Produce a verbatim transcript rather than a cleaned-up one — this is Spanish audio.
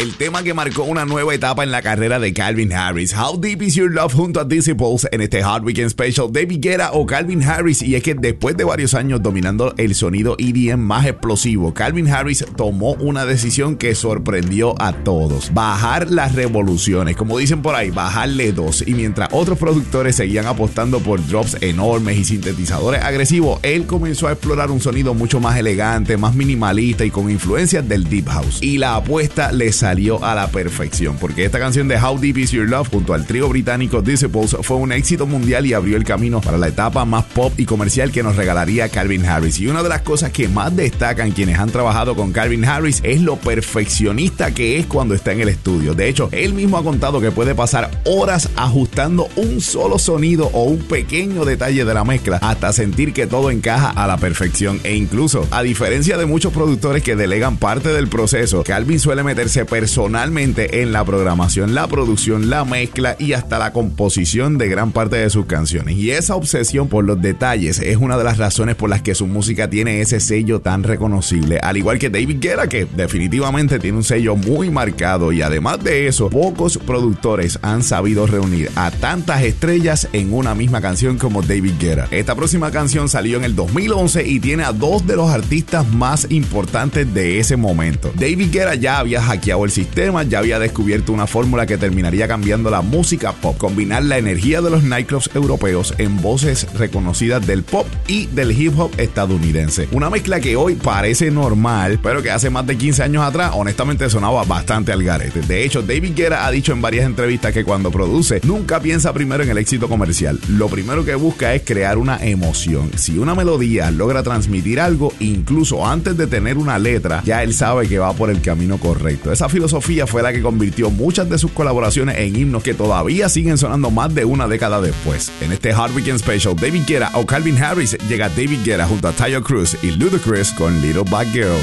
el tema que marcó una nueva etapa en la carrera de Calvin Harris. How Deep Is Your Love junto a Dizzy Pulse en este Hot Weekend Special. David Guetta o Calvin Harris. Y es que después de varios años dominando el sonido E D M más explosivo, Calvin Harris tomó una decisión que sorprendió a todos: bajar las revoluciones, como dicen por ahí, bajarle dos. Y mientras otros productores seguían apostando por drops enormes y sintetizadores agresivos, él comenzó a explorar un sonido mucho más elegante, más minimalista y con influencias del Deep House. Y la apuesta le salió a la perfección, porque esta canción de How Deep Is Your Love junto al trío británico Dizzy Pulse fue un éxito mundial y abrió el camino para la etapa más pop y comercial que nos regalaría Calvin Harris. Y una de las cosas que más destacan quienes han trabajado con Calvin Harris es lo perfeccionista que es cuando está en el estudio. De hecho, él mismo ha contado que puede pasar horas ajustando un solo sonido o un pequeño detalle de la mezcla hasta sentir que todo encaja a la perfección. E incluso, a diferencia de muchos productores que delegan parte del proceso, Calvin suele meterse personalmente en la programación, la producción, la mezcla y hasta la composición de gran parte de sus canciones. Y esa obsesión por los detalles es una de las razones por las que su música tiene ese sello tan reconocible, al igual que David Guetta, que definitivamente tiene un sello muy marcado. Y además de eso, pocos productores han sabido reunir a tantas estrellas en una misma canción como David Guetta. Esta próxima canción salió en el dos mil once y tiene a dos de los artistas más importantes de ese momento. David Guetta ya había hackeado el sistema, ya había descubierto una fórmula que terminaría cambiando la música pop: combinar la energía de los nightclubs europeos en voces reconocidas del pop y del hip hop estadounidense. Una mezcla que hoy parece normal, pero que hace más de quince años atrás honestamente sonaba bastante al garete. De hecho, David Guetta ha dicho en varias entrevistas que cuando produce nunca piensa primero en el éxito comercial. Lo primero que busca es crear una emoción. Si una melodía logra transmitir algo, incluso antes de tener una letra, ya él sabe que va por el camino correcto. Esa filosofía fue la que convirtió muchas de sus colaboraciones en himnos que todavía siguen sonando más de una década después. En este Hot Weekend Special, David Guetta o Calvin Harris, llega David Guetta junto a Taio Cruz y Ludacris con Little Black Girl.